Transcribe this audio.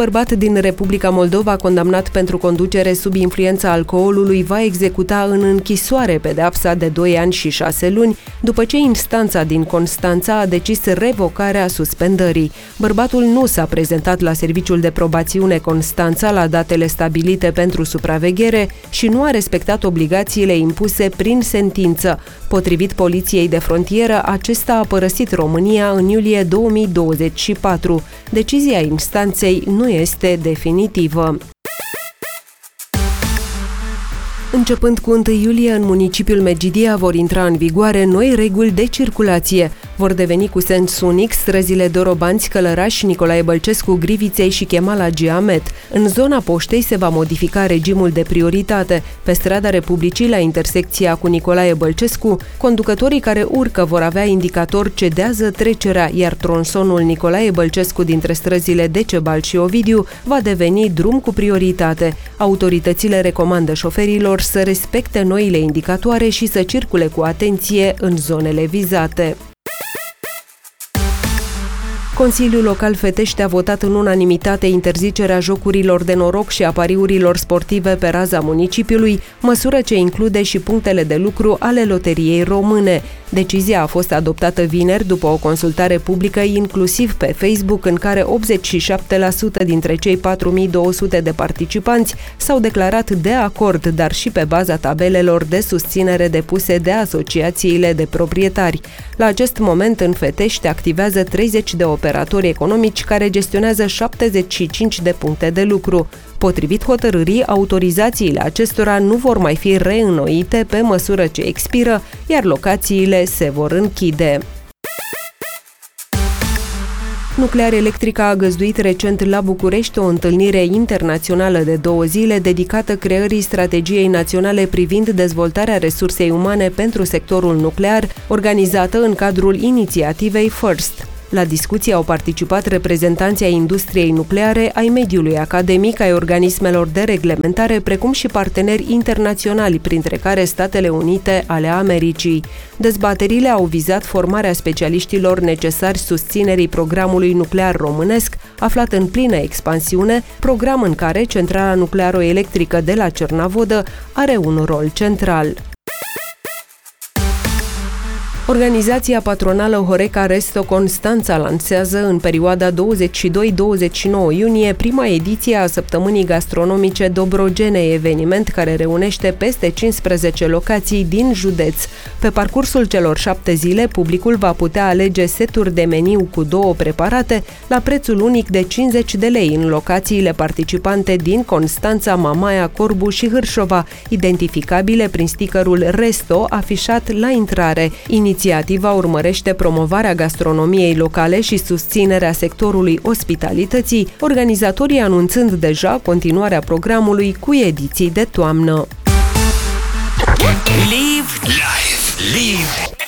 bărbat din Republica Moldova, condamnat pentru conducere sub influența alcoolului, va executa în închisoare pedeapsa de 2 ani și 6 luni, după ce instanța din Constanța a decis revocarea suspendării. Bărbatul nu s-a prezentat la Serviciul de Probațiune Constanța la datele stabilite pentru supraveghere și nu a respectat obligațiile impuse prin sentință. Potrivit Poliției de Frontieră, acesta a părăsit România în iulie 2024. Decizia instanței nu este definitivă. Începând cu 1 iulie, în municipiul Medgidia vor intra în vigoare noi reguli de circulație. Vor deveni cu sens unic străzile Dorobanți, Călăraș, Nicolae Bălcescu, Griviței și Chemal Hagi Ahmed. În zona Poștei se va modifica regimul de prioritate. Pe strada Republicii, la intersecția cu Nicolae Bălcescu, conducătorii care urcă vor avea indicator cedează trecerea, iar tronsonul Nicolae Bălcescu dintre străzile Decebal și Ovidiu va deveni drum cu prioritate. Autoritățile recomandă șoferilor să respecte noile indicatoare și să circule cu atenție în zonele vizate. Consiliul Local Fetești a votat în unanimitate interzicerea jocurilor de noroc și a pariurilor sportive pe raza municipiului, măsură ce include și punctele de lucru ale Loteriei Române. Decizia a fost adoptată vineri după o consultare publică inclusiv pe Facebook, în care 87% dintre cei 4200 de participanți s-au declarat de acord, dar și pe baza tabelelor de susținere depuse de asociațiile de proprietari. La acest moment, în Fetești activează 30 de operatori economici care gestionează 75 de puncte de lucru. Potrivit hotărârii, autorizațiile acestora nu vor mai fi reînnoite pe măsură ce expiră, iar locațiile se vor închide. Nuclearelectrica a găzduit recent la București o întâlnire internațională de 2 zile dedicată creării strategiei naționale privind dezvoltarea resursei umane pentru sectorul nuclear, organizată în cadrul inițiativei FIRST. La discuție au participat reprezentanții ai industriei nucleare, ai mediului academic, ai organismelor de reglementare, precum și parteneri internaționali, printre care Statele Unite ale Americii. Dezbaterile au vizat formarea specialiștilor necesari susținerii programului nuclear românesc, aflat în plină expansiune, program în care centrala nuclearo-electrică de la Cernavodă are un rol central. Organizația patronală Horeca Resto Constanța lansează în perioada 22-29 iunie prima ediție a Săptămânii Gastronomice Dobrogene, eveniment care reunește peste 15 locații din județ. Pe parcursul celor 7 zile, publicul va putea alege seturi de meniu cu 2 preparate la prețul unic de 50 de lei în locațiile participante din Constanța, Mamaia, Corbu și Hârșova, identificabile prin stickerul Resto afișat la intrare. Inițiativa urmărește promovarea gastronomiei locale și susținerea sectorului ospitalității, organizatorii anunțând deja continuarea programului cu ediții de toamnă. Live